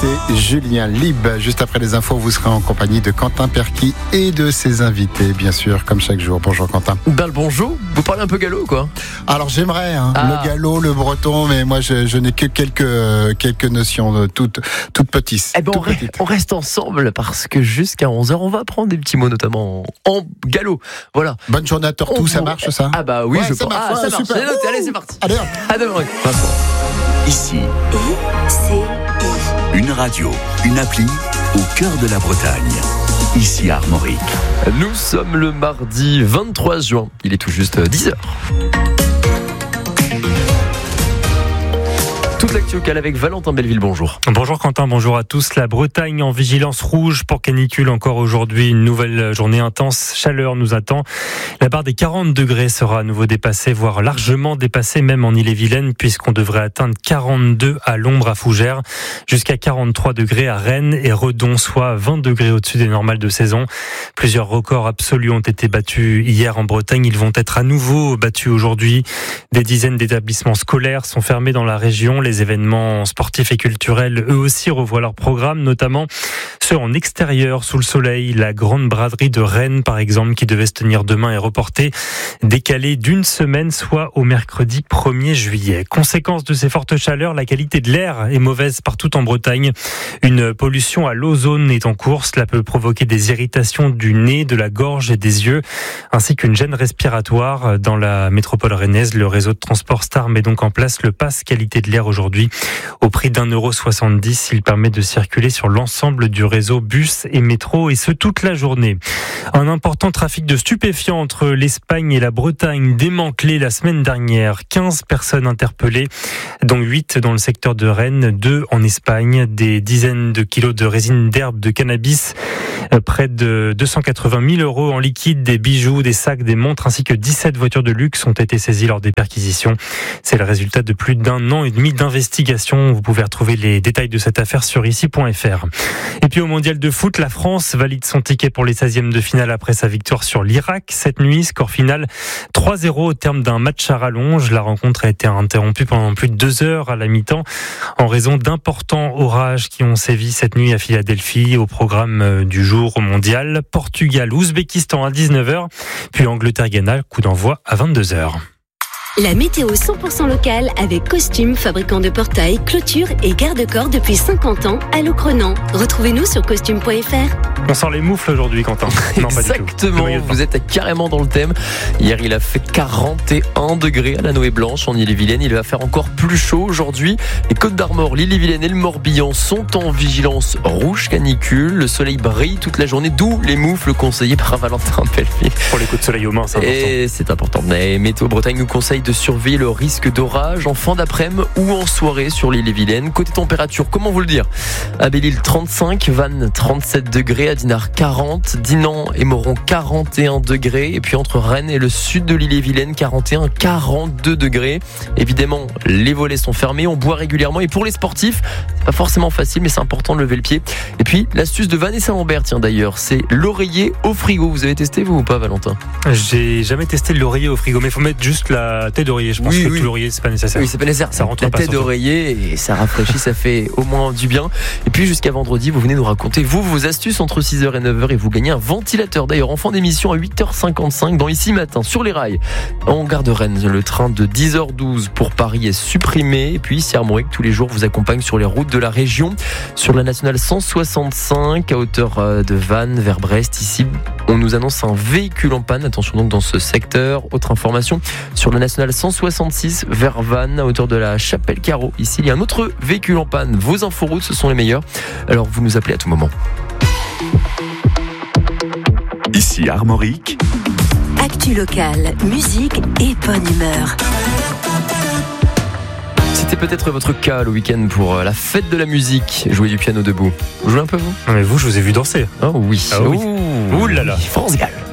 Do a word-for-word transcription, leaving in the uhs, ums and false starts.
invité Julien Lib. Juste après les infos, vous serez en compagnie de Quentin Perquis et de ses invités, bien sûr, comme chaque jour. Bonjour Quentin. Ben le bonjour, vous parlez un peu gallo quoi. Alors j'aimerais, hein, ah. le gallo, le breton, mais moi je, je n'ai que quelques, quelques notions de toutes, toutes petites. Eh ben on, re- on reste ensemble parce que jusqu'à onze heures, on va apprendre des petits mots, notamment en, en gallo. Voilà. Bonne journée à Tortue, on, ça marche ça? Ah bah oui, ouais, je ça pense. marche, Ah, ouais, ça marche. super. Allez, allez, c'est parti. Allez, à demain. Ici, I C I. Une radio, une appli au cœur de la Bretagne. Ici Armorique. Nous sommes le mardi vingt-trois juin. Il est tout juste dix heures. Toute l'actu locale avec Valentin Belleville, bonjour. Bonjour Quentin, bonjour à tous. La Bretagne en vigilance rouge pour canicule encore aujourd'hui. Une nouvelle journée intense, chaleur nous attend. La barre des quarante degrés sera à nouveau dépassée, voire largement dépassée, même en Ille-et-Vilaine, puisqu'on devrait atteindre quarante-deux à l'ombre à Fougères, jusqu'à quarante-trois degrés à Rennes et Redon, soit vingt degrés au-dessus des normales de saison. Plusieurs records absolus ont été battus hier en Bretagne. Ils vont être à nouveau battus aujourd'hui. Des dizaines d'établissements scolaires sont fermés dans la région. Les événements sportifs et culturels, eux aussi, revoient leur programme, notamment ceux en extérieur, sous le soleil. La grande braderie de Rennes, par exemple, qui devait se tenir demain, est reportée, décalée d'une semaine, soit au mercredi premier juillet. Conséquence de ces fortes chaleurs, la qualité de l'air est mauvaise partout en Bretagne. Une pollution à l'ozone est en cours. Cela peut provoquer des irritations du nez, de la gorge et des yeux, ainsi qu'une gêne respiratoire. Dans la métropole rennaise, le réseau de transport Star met donc en place le pass qualité de l'air aujourd'hui. Au prix d'un euro soixante-dix, il permet de circuler sur l'ensemble du réseau bus et métro, et ce toute la journée. Un important trafic de stupéfiants entre l'Espagne et la Bretagne démantelé la semaine dernière. quinze personnes interpellées, dont huit dans le secteur de Rennes, deux en Espagne. Des dizaines de kilos de résine d'herbe de cannabis, près de deux cent quatre-vingt mille euros en liquide, des bijoux, des sacs, des montres, ainsi que dix-sept voitures de luxe ont été saisies lors des perquisitions. C'est le résultat de plus d'un an et demi d'investigation. Vous pouvez retrouver les détails de cette affaire sur ici point f r. Et puis au mondial de foot, la France valide son ticket pour les seizièmes de finale après sa victoire sur l'Irak cette nuit. Score final trois zéro au terme d'un match à rallonge. La rencontre a été interrompue pendant plus de deux heures à la mi-temps en raison d'importants orages qui ont sévi cette nuit à Philadelphie. Au programme du jour au mondial, Portugal, Ouzbékistan à dix-neuf heures, puis Angleterre-Ghana, coup d'envoi à vingt-deux heures. La météo cent pour cent locale avec Costume, fabricant de portails, clôtures et garde-corps depuis cinquante ans à Locronan. Retrouvez-nous sur costume point f r. On sort les moufles aujourd'hui, Quentin. Non, exactement, pas du tout. Vous êtes carrément dans le thème. Hier, il a fait quarante et un degrés à la Noë-Blanche en Ille-et-Vilaine. Il va faire encore plus chaud aujourd'hui. Les Côtes d'Armor, l'Ille-et-Vilaine et le Morbihan sont en vigilance rouge canicule. Le soleil brille toute la journée, d'où les moufles conseillés par Valentin Belleville. Pour les coups de soleil aux mains, c'est important. Et c'est important. Mais Météo Bretagne nous conseille de surveiller le risque d'orage en fin d'après-midi ou en soirée sur l'Ille-et-Vilaine. Côté température, comment vous le dire? À Belle-Île, trente-cinq, Vannes, trente-sept degrés, à Dinard, quarante, Dinan et Moron, quarante et un degrés. Et puis entre Rennes et le sud de l'Ille-et-Vilaine, quarante et un, quarante-deux degrés. Évidemment, les volets sont fermés, on boit régulièrement. Et pour les sportifs, c'est pas forcément facile, mais c'est important de lever le pied. Et puis, l'astuce de Vanessa Lambert, tiens d'ailleurs, c'est l'oreiller au frigo. Vous avez testé, vous ou pas, Valentin? J'ai jamais testé l'oreiller au frigo, mais il faut mettre juste la tête d'oreiller. Je pense oui, que oui. tout l'oreiller, c'est pas nécessaire. Oui, c'est pas nécessaire. Ça rentre la pas, tête surtout. d'oreiller et ça rafraîchit, ça fait au moins du bien. Et puis jusqu'à vendredi, vous venez nous raconter vous vos astuces entre six heures et neuf heures et vous gagnez un ventilateur. D'ailleurs, en fin d'émission à huit heures cinquante-cinq dans Ici Matin sur les rails. En gare de Rennes, le train de dix heures douze pour Paris est supprimé. Et puis ici Armorique, tous les jours vous accompagne sur les routes de la région. Sur la nationale cent soixante-cinq à hauteur de Vannes vers Brest. Ici, on nous annonce un véhicule en panne. Attention donc dans ce secteur. Autre information sur la nationale cent soixante-six vers Vannes à hauteur de la Chapelle-Carreau. Ici, il y a un autre véhicule en panne. Vos inforoutes, ce sont les meilleurs. Alors, vous nous appelez à tout moment. Ici Armorique. Actu locale, musique et bonne humeur. C'était peut-être votre cas le week-end pour la fête de la musique. Jouer du piano debout. Vous jouez un peu, vous? Non, mais vous, je vous ai vu danser. Oh oui. Ah oui. Ouh, Ouh là là. France Gall.